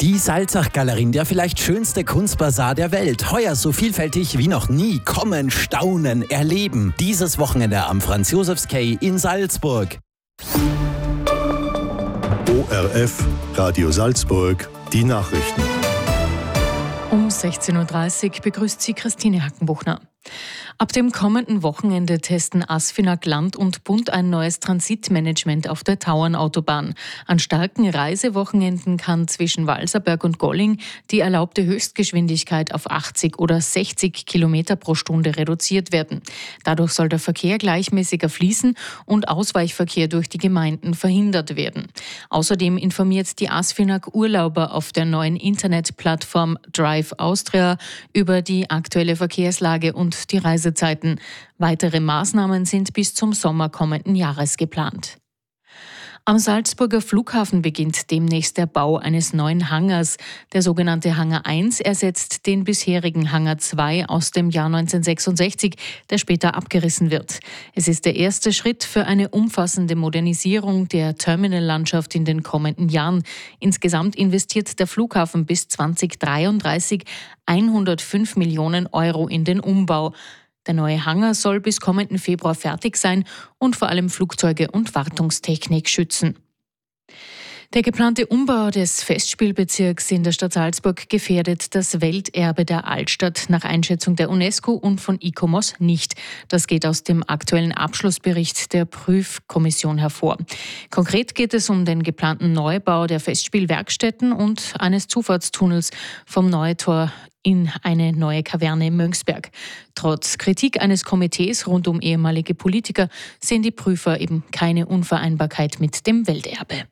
Die Salzach-Galerien, der vielleicht schönste Kunstbazar der Welt. Heuer so vielfältig wie noch nie. Kommen, staunen, erleben. Dieses Wochenende am Franz-Josefs-Quai in Salzburg. ORF Radio Salzburg, die Nachrichten. Um 16.30 Uhr begrüßt sie Christine Hackenbuchner. Ab dem kommenden Wochenende testen ASFINAG Land und Bund ein neues Transitmanagement auf der Tauernautobahn. An starken Reisewochenenden kann zwischen Walserberg und Golling die erlaubte Höchstgeschwindigkeit auf 80 oder 60 Kilometer pro Stunde reduziert werden. Dadurch soll der Verkehr gleichmäßiger fließen und Ausweichverkehr durch die Gemeinden verhindert werden. Außerdem informiert die ASFINAG Urlauber auf der neuen Internetplattform Drive Austria über die aktuelle Verkehrslage und die Reisezeiten. Weitere Maßnahmen sind bis zum Sommer kommenden Jahres geplant. Am Salzburger Flughafen beginnt demnächst der Bau eines neuen Hangars. Der sogenannte Hangar 1 ersetzt den bisherigen Hangar 2 aus dem Jahr 1966, der später abgerissen wird. Es ist der erste Schritt für eine umfassende Modernisierung der Terminallandschaft in den kommenden Jahren. Insgesamt investiert der Flughafen bis 2033 105 Millionen Euro in den Umbau. Der neue Hangar soll bis kommenden Februar fertig sein und vor allem Flugzeuge und Wartungstechnik schützen. Der geplante Umbau des Festspielbezirks in der Stadt Salzburg gefährdet das Welterbe der Altstadt nach Einschätzung der UNESCO und von ICOMOS nicht. Das geht aus dem aktuellen Abschlussbericht der Prüfkommission hervor. Konkret geht es um den geplanten Neubau der Festspielwerkstätten und eines Zufahrtstunnels vom Neutor in eine neue Kaverne in Mönchsberg. Trotz Kritik eines Komitees rund um ehemalige Politiker sehen die Prüfer eben keine Unvereinbarkeit mit dem Welterbe.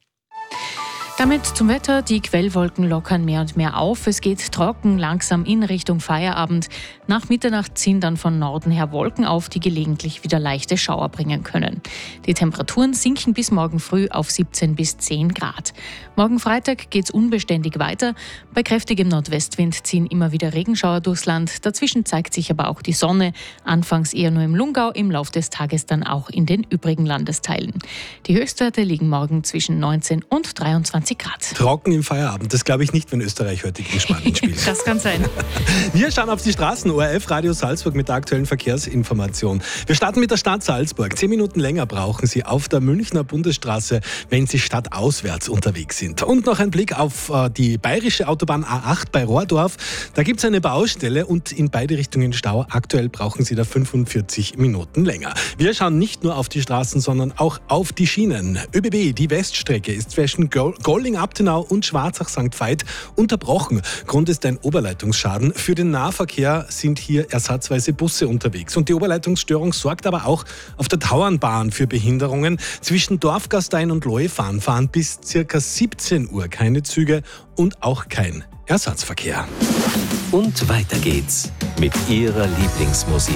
Damit zum Wetter. Die Quellwolken lockern mehr und mehr auf. Es geht trocken, langsam in Richtung Feierabend. Nach Mitternacht ziehen dann von Norden her Wolken auf, die gelegentlich wieder leichte Schauer bringen können. Die Temperaturen sinken bis morgen früh auf 17 bis 10 Grad. Morgen Freitag geht es unbeständig weiter. Bei kräftigem Nordwestwind ziehen immer wieder Regenschauer durchs Land. Dazwischen zeigt sich aber auch die Sonne. Anfangs eher nur im Lungau, im Lauf des Tages dann auch in den übrigen Landesteilen. Die Höchstwerte liegen morgen zwischen 19 und 23 Grad. Trocken im Feierabend, das glaube ich nicht, wenn Österreich heute gegen Spanien spielt. Das kann sein. Wir schauen auf die Straßen, ORF Radio Salzburg mit der aktuellen Verkehrsinformation. Wir starten mit der Stadt Salzburg. 10 Minuten länger brauchen Sie auf der Münchner Bundesstraße, wenn Sie stadtauswärts unterwegs sind. Und noch ein Blick auf die bayerische Autobahn A8 bei Rohrdorf. Da gibt es eine Baustelle und in beide Richtungen Stau. Aktuell brauchen Sie da 45 Minuten länger. Wir schauen nicht nur auf die Straßen, sondern auch auf die Schienen. ÖBB, die Weststrecke, ist zwischen Golling-Abtenau und Schwarzach-St. Veit unterbrochen. Grund ist ein Oberleitungsschaden. Für den Nahverkehr sind hier ersatzweise Busse unterwegs. Und die Oberleitungsstörung sorgt aber auch auf der Tauernbahn für Behinderungen. Zwischen Dorfgastein und Loefahren fahren bis ca. 17 Uhr keine Züge und auch kein Ersatzverkehr. Und weiter geht's mit Ihrer Lieblingsmusik.